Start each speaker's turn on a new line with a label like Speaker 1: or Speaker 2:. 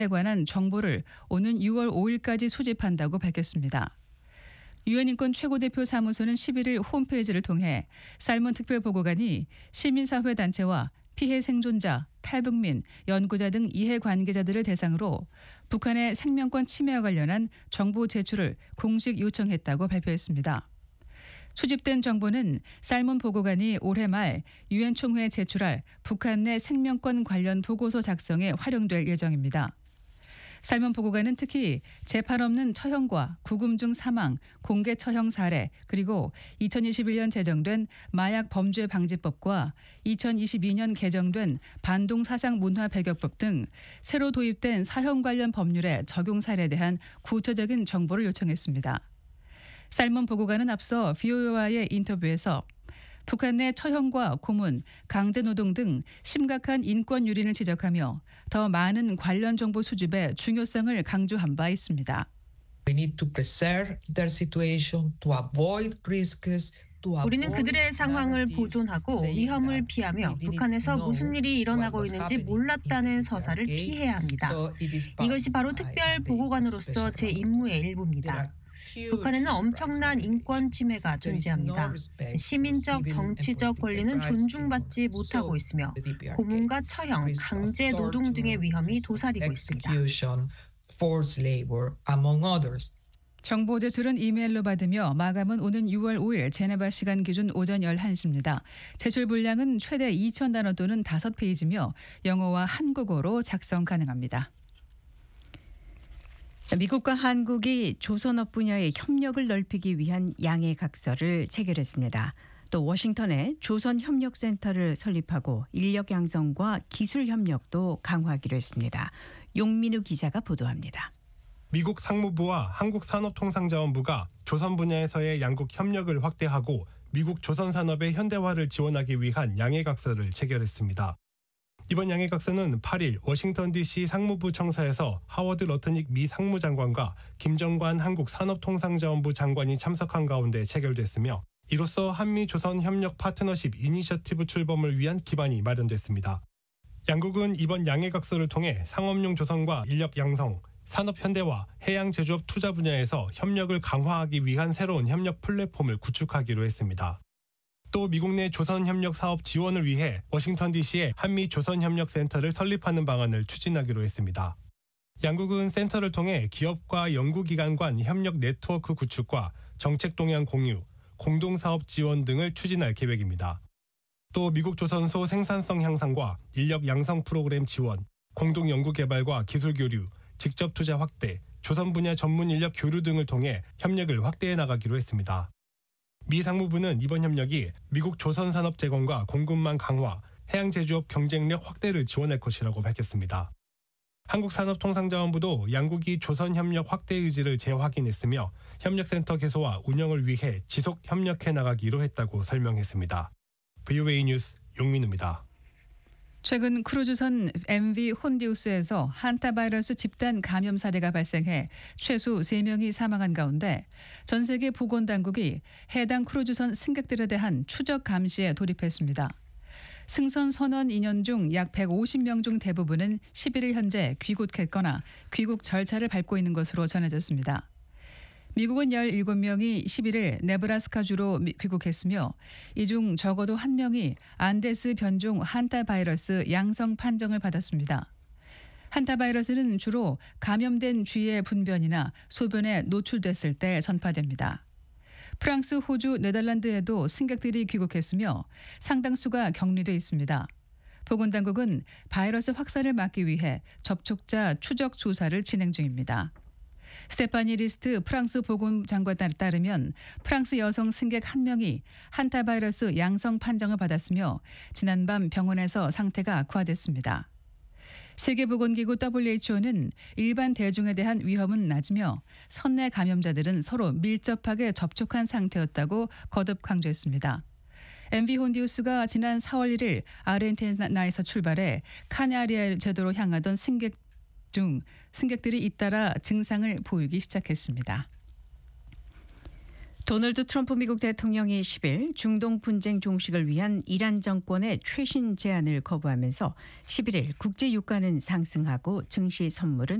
Speaker 1: 관한 정보를 오는 6월 5일까지 수집한다고 밝혔습니다. 유엔 인권 최고대표 사무소는 11일 홈페이지를 통해 살몬 특별보고관이 시민사회 단체와 피해 생존자, 탈북민, 연구자 등 이해관계자들을 대상으로 북한의 생명권 침해와 관련한 정보 제출을 공식 요청했다고 발표했습니다. 수집된 정보는 살몬 보고관이 올해 말 유엔 총회에 제출할 북한 내 생명권 관련 보고서 작성에 활용될 예정입니다. 살몬 보고관은 특히 재판 없는 처형과 구금 중 사망, 공개 처형 사례, 그리고 2021년 제정된 마약 범죄 방지법과 2022년 개정된 반동 사상 문화 배격법 등 새로 도입된 사형 관련 법률의 적용 사례에 대한 구체적인 정보를 요청했습니다. 살몬 보고관은 앞서 VOA와의 인터뷰에서 북한 내 처형과 고문, 강제노동 등 심각한 인권 유린을 지적하며 더 많은 관련 정보 수집의 중요성을 강조한 바 있습니다.
Speaker 2: We need to preserve their situation, to avoid risks.
Speaker 3: 우리는 그들의 상황을 보존하고 위험을 피하며 북한에서 무슨 일이 일어나고 있는지 몰랐다는 서사를 피해야 합니다. 이것이 바로 특별 보고관으로서 제 임무의 일부입니다. 북한에는 엄청난 인권 침해가 존재합니다. 시민적, 정치적 권리는 존중받지 못하고 있으며 고문과 처형, 강제 노동 등의 위험이 도사리고 있습니다.
Speaker 1: 정보 제출은 이메일로 받으며 마감은 오는 6월 5일 제네바 시간 기준 오전 11시입니다. 제출 분량은 최대 2,000단어 또는 5페이지며 영어와 한국어로 작성 가능합니다.
Speaker 4: 미국과 한국이 조선업 분야의 협력을 넓히기 위한 양해각서를 체결했습니다. 또 워싱턴에 조선협력센터를 설립하고 인력 양성과 기술 협력도 강화하기로 했습니다. 용민우 기자가 보도합니다.
Speaker 5: 미국 상무부와 한국산업통상자원부가 조선 분야에서의 양국 협력을 확대하고 미국 조선산업의 현대화를 지원하기 위한 양해각서를 체결했습니다. 이번 양해각서는 8일 워싱턴 DC 상무부 청사에서 하워드 러트닉 미 상무장관과 김정관 한국산업통상자원부 장관이 참석한 가운데 체결됐으며 이로써 한미조선협력 파트너십 이니셔티브 출범을 위한 기반이 마련됐습니다. 양국은 이번 양해각서를 통해 상업용 조선과 인력 양성, 산업 현대화, 해양 제조업 투자 분야에서 협력을 강화하기 위한 새로운 협력 플랫폼을 구축하기로 했습니다. 또 미국 내 조선협력 사업 지원을 위해 워싱턴 DC에 한미조선협력센터를 설립하는 방안을 추진하기로 했습니다. 양국은 센터를 통해 기업과 연구기관 간 협력 네트워크 구축과 정책 동향 공유, 공동사업 지원 등을 추진할 계획입니다. 또 미국 조선소 생산성 향상과 인력 양성 프로그램 지원, 공동연구개발과 기술 교류, 직접 투자 확대, 조선 분야 전문 인력 교류 등을 통해 협력을 확대해 나가기로 했습니다. 미 상무부는 이번 협력이 미국 조선 산업 재건과 공급망 강화, 해양 제조업 경쟁력 확대를 지원할 것이라고 밝혔습니다. 한국산업통상자원부도 양국이 조선 협력 확대 의지를 재확인했으며 협력센터 개소와 운영을 위해 지속 협력해 나가기로 했다고 설명했습니다. VOA 뉴스 용민우입니다.
Speaker 1: 최근 크루즈선 MV 혼디우스에서 한타바이러스 집단 감염 사례가 발생해 최소 3명이 사망한 가운데 전 세계 보건당국이 해당 크루즈선 승객들에 대한 추적 감시에 돌입했습니다. 승선 선원 인원 중 약 150명 중 대부분은 11일 현재 귀국했거나 귀국 절차를 밟고 있는 것으로 전해졌습니다. 미국은 17명이 11일 네브라스카주로 귀국했으며 이 중 적어도 1명이 안데스 변종 한타 바이러스 양성 판정을 받았습니다. 한타 바이러스는 주로 감염된 쥐의 분변이나 소변에 노출됐을 때 전파됩니다. 프랑스, 호주, 네덜란드에도 승객들이 귀국했으며 상당수가 격리돼 있습니다. 보건당국은 바이러스 확산을 막기 위해 접촉자 추적 조사를 진행 중입니다. 스테파니 리스트 프랑스 보건장관에 따르면 프랑스 여성 승객 1명이 한타 바이러스 양성 판정을 받았으며 지난밤 병원에서 상태가 악화됐습니다. 세계보건기구 WHO는 일반 대중에 대한 위험은 낮으며 선내 감염자들은 서로 밀접하게 접촉한 상태였다고 거듭 강조했습니다. MV 혼디우스가 지난 4월 1일 아르헨티나에서 출발해 카나리아 제도로 향하던 승객들이 잇따라 증상을 보이기 시작했습니다.
Speaker 4: 도널드 트럼프 미국 대통령이 10일 중동 분쟁 종식을 위한 이란 정권의 최신 제안을 거부하면서 11일 국제 유가는 상승하고 증시 선물은